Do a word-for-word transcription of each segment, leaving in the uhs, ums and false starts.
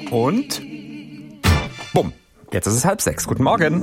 Und bumm, jetzt ist es halb sechs. Guten Morgen.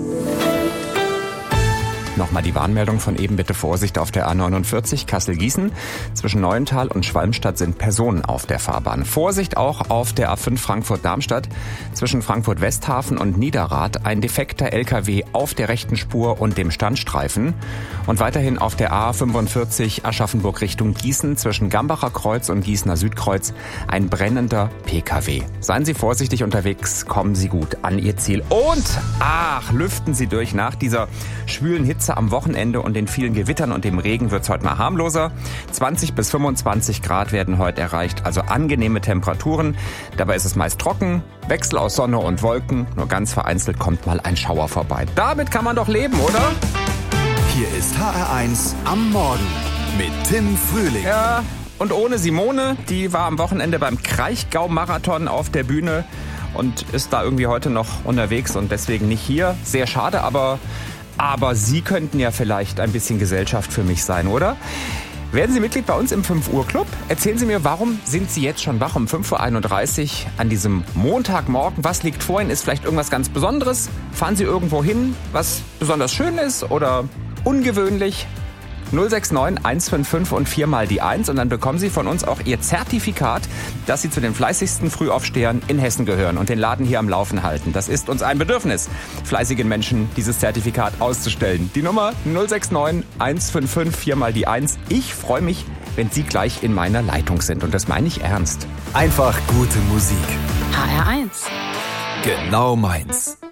Nochmal die Warnmeldung von eben, bitte Vorsicht auf der A neunundvierzig Kassel-Gießen. Zwischen Neuental und Schwalmstadt sind Personen auf der Fahrbahn. Vorsicht auch auf der A fünf Frankfurt-Darmstadt. Zwischen Frankfurt-Westhafen und Niederrad ein defekter L K W auf der rechten Spur und dem Standstreifen. Und weiterhin auf der A fünfundvierzig Aschaffenburg Richtung Gießen zwischen Gambacher Kreuz und Gießener Südkreuz ein brennender P K W. Seien Sie vorsichtig unterwegs, kommen Sie gut an Ihr Ziel. Und, ach, lüften Sie durch. Nach dieser schwülen Hitze am Wochenende und den vielen Gewittern und dem Regen wird's heute mal harmloser. zwanzig bis fünfundzwanzig Grad werden heute erreicht, also angenehme Temperaturen. Dabei ist es meist trocken, Wechsel aus Sonne und Wolken. Nur ganz vereinzelt kommt mal ein Schauer vorbei. Damit kann man doch leben, oder? Hier ist H R eins am Morgen mit Tim Frühling. Ja, und ohne Simone, die war am Wochenende beim Kraichgau-Marathon auf der Bühne und ist da irgendwie heute noch unterwegs und deswegen nicht hier. Sehr schade, aber... Aber Sie könnten ja vielleicht ein bisschen Gesellschaft für mich sein, oder? Werden Sie Mitglied bei uns im fünf Uhr Club? Erzählen Sie mir, warum sind Sie jetzt schon wach um fünf Uhr einunddreißig an diesem Montagmorgen? Was liegt vor Ihnen? Ist vielleicht irgendwas ganz Besonderes? Fahren Sie irgendwo hin, was besonders schön ist oder ungewöhnlich? null sechs neun eins fünf fünf und vier mal die eins und dann bekommen Sie von uns auch Ihr Zertifikat, dass Sie zu den fleißigsten Frühaufstehern in Hessen gehören und den Laden hier am Laufen halten. Das ist uns ein Bedürfnis, fleißigen Menschen dieses Zertifikat auszustellen. Die Nummer null sechs neun eins fünf fünf vier mal die eins. Ich freue mich, wenn Sie gleich in meiner Leitung sind und das meine ich ernst. Einfach gute Musik. H R eins. Genau meins.